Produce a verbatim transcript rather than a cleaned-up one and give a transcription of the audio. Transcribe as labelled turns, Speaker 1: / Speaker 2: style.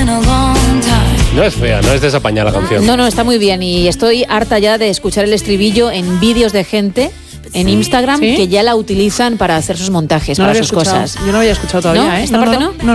Speaker 1: No es fea, no es desapañada la canción.
Speaker 2: No, no, está muy bien y estoy harta ya de escuchar el estribillo en vídeos de gente en Instagram,
Speaker 3: ¿sí?
Speaker 2: que ya la utilizan para hacer sus montajes,
Speaker 3: no
Speaker 2: para sus
Speaker 3: escuchado.
Speaker 2: cosas.
Speaker 3: Yo no había escuchado todavía,
Speaker 2: ¿No?
Speaker 3: ¿eh?
Speaker 2: ¿Esta
Speaker 3: no,
Speaker 2: parte
Speaker 3: no,
Speaker 2: no?
Speaker 3: no.